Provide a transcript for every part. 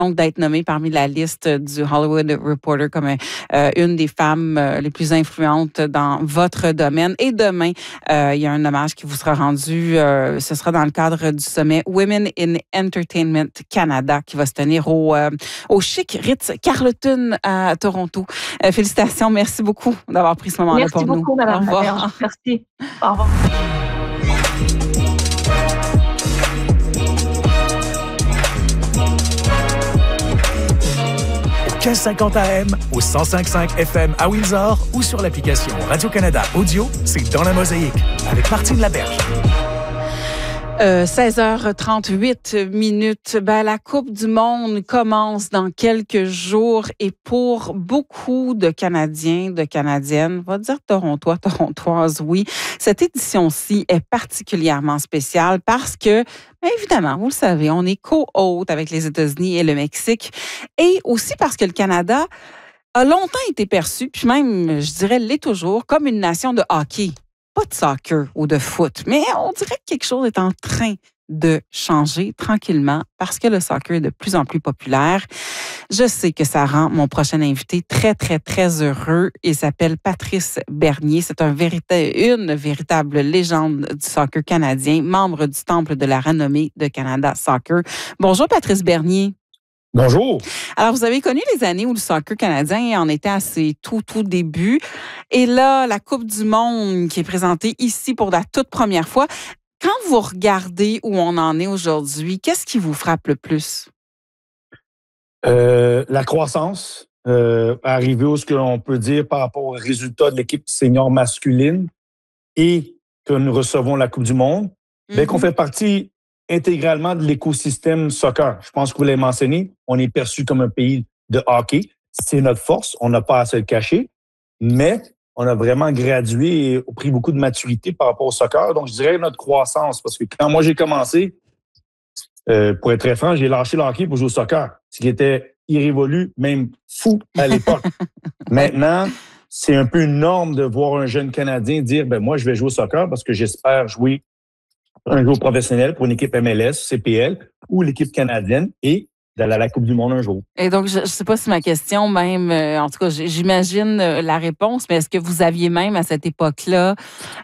Donc, d'être nommée parmi la liste du Hollywood Reporter comme une des femmes les plus influentes dans votre domaine. Et demain, il y a un hommage qui vous sera rendu. Ce sera dans le cadre du sommet Women in Entertainment Canada qui va se tenir au chic Ritz-Carlton à Toronto. Félicitations. Merci beaucoup d'avoir pris ce moment-là pour nous. Merci beaucoup, Mme Laberge. Merci. Au revoir. 1550 AM au 105.5 FM à Windsor ou sur l'application Radio-Canada Audio, c'est Dans la Mosaïque avec Martine Laberge. 16h38. La Coupe du monde commence dans quelques jours et pour beaucoup de Canadiens, de Canadiennes, on va dire Torontois, Torontoises, oui, cette édition-ci est particulièrement spéciale parce que, évidemment, vous le savez, on est co-hôte avec les États-Unis et le Mexique et aussi parce que le Canada a longtemps été perçu, puis même, je dirais, l'est toujours, comme une nation de hockey. Pas de soccer ou de foot, mais on dirait que quelque chose est en train de changer tranquillement parce que le soccer est de plus en plus populaire. Je sais que ça rend mon prochain invité très, très, très heureux. Il s'appelle Patrice Bernier. C'est une véritable légende du soccer canadien, membre du Temple de la renommée de Canada Soccer. Bonjour, Patrice Bernier. Bonjour. Alors, vous avez connu les années où le soccer canadien en était à ses tout débuts. Et là, la Coupe du monde qui est présentée ici pour la toute première fois. Quand vous regardez où on en est aujourd'hui, qu'est-ce qui vous frappe le plus? La croissance, arriver où ce qu'on peut dire par rapport aux résultats de l'équipe senior masculine et que nous recevons la Coupe du monde, bien qu'on fait partie intégralement de l'écosystème soccer. Je pense que vous l'avez mentionné, on est perçu comme un pays de hockey. C'est notre force, on n'a pas à se le cacher, mais on a vraiment gradué et pris beaucoup de maturité par rapport au soccer. Donc, je dirais notre croissance, parce que quand moi j'ai commencé, pour être très franc, j'ai lâché le hockey pour jouer au soccer, ce qui était irrévolu, même fou à l'époque. Maintenant, c'est un peu une norme de voir un jeune Canadien dire, moi, je vais jouer au soccer parce que j'espère jouer un jour professionnel pour une équipe MLS, CPL ou l'équipe canadienne et d'aller à la Coupe du monde un jour. Et donc, je ne sais pas si ma question même, en tout cas, j'imagine la réponse, mais est-ce que vous aviez même à cette époque-là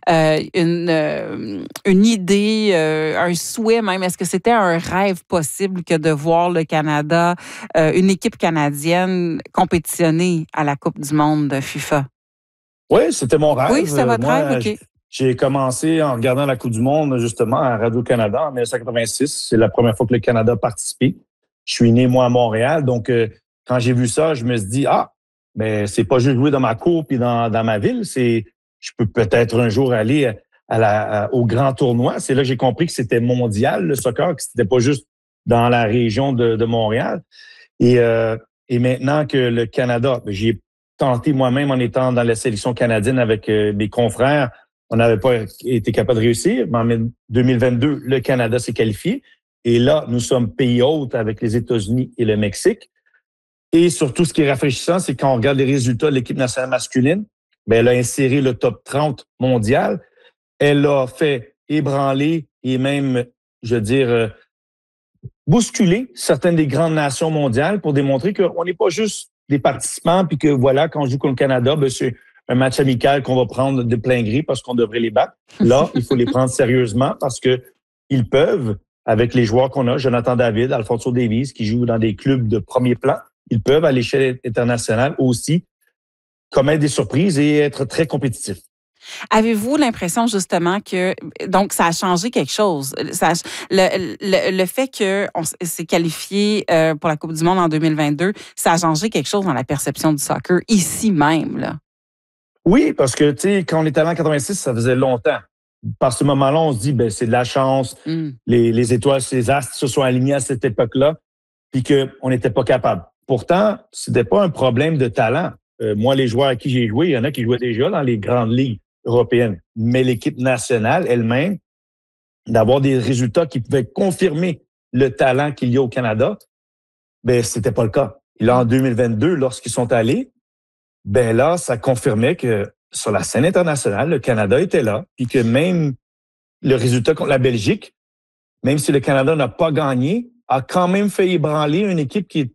une idée, un souhait même, est-ce que c'était un rêve possible que de voir le Canada, une équipe canadienne compétitionner à la Coupe du monde de FIFA? Oui, c'était mon rêve. Oui, c'était votre rêve, OK. J'ai commencé en regardant la Coupe du monde, justement, à Radio-Canada en 1986. C'est la première fois que le Canada a participé. Je suis né, moi, à Montréal. Donc, quand j'ai vu ça, je me suis dit, c'est pas juste jouer dans ma cour puis dans ma ville. Je peux peut-être un jour aller au grand tournoi. C'est là que j'ai compris que c'était mondial, le soccer, que c'était pas juste dans la région de Montréal. Et maintenant que le Canada, j'ai tenté moi-même en étant dans la sélection canadienne avec mes confrères. On n'avait pas été capable de réussir, mais en 2022, le Canada s'est qualifié. Et là, nous sommes pays hôtes avec les États-Unis et le Mexique. Et surtout, ce qui est rafraîchissant, c'est quand on regarde les résultats de l'équipe nationale masculine, elle a inséré le top 30 mondial. Elle a fait ébranler et même, bousculer certaines des grandes nations mondiales pour démontrer qu'on n'est pas juste des participants puis que voilà, quand on joue contre le Canada, c'est un match amical qu'on va prendre de plein gré parce qu'on devrait les battre. Là, il faut les prendre sérieusement parce que ils peuvent, avec les joueurs qu'on a, Jonathan David, Alphonso Davies, qui jouent dans des clubs de premier plan, ils peuvent, à l'échelle internationale aussi, commettre des surprises et être très compétitifs. Avez-vous l'impression justement que donc ça a changé quelque chose? Le fait qu'on s'est qualifié pour la Coupe du monde en 2022, ça a changé quelque chose dans la perception du soccer ici même, là? Oui, parce que, quand on est allé en 86, ça faisait longtemps. Par ce moment-là, on se dit, c'est de la chance. Les étoiles, les astres se sont alignés à cette époque-là, puis qu'on n'était pas capable. Pourtant, c'était pas un problème de talent. Moi, les joueurs à qui j'ai joué, il y en a qui jouaient déjà dans les grandes ligues européennes. Mais l'équipe nationale elle-même, d'avoir des résultats qui pouvaient confirmer le talent qu'il y a au Canada, c'était pas le cas. Et là, en 2022, lorsqu'ils sont allés, là, ça confirmait que sur la scène internationale, le Canada était là, puis que même le résultat contre la Belgique, même si le Canada n'a pas gagné, a quand même fait ébranler une équipe qui